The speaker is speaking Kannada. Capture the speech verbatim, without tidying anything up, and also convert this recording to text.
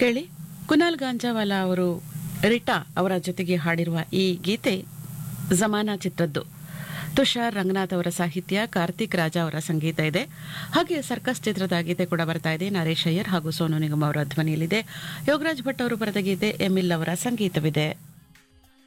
ಕೇಳಿ, ಕುನಾಲ್ ಗಾಂಜಾವಾಲಾ ಅವರು ರಿಟಾ ಅವರ ಜೊತೆಗೆ ಹಾಡಿರುವ ಈ ಗೀತೆ ಜಮಾನಾ ಚಿತ್ರದ್ದು. ತುಷಾರ್ ರಂಗನಾಥ್ ಅವರ ಸಾಹಿತ್ಯ, ಕಾರ್ತಿಕ್ ರಾಜ ಅವರ ಸಂಗೀತ ಇದೆ. ಹಾಗೆ ಸರ್ಕಸ್ ಚಿತ್ರದ ಗೀತೆ ಕೂಡ ಬರ್ತಾ ಇದೆ. ನರೇಶ್ ಅಯ್ಯರ್ ಹಾಗೂ ಸೋನು ನಿಗಮ್ ಅವರ ಧ್ವನಿಯಲ್ಲಿದೆ. ಯೋಗರಾಜ್ ಭಟ್ ಅವರು ಬರೆದ ಗೀತೆ, ಎಮಿಲ್ ಅವರ ಸಂಗೀತವಿದೆ.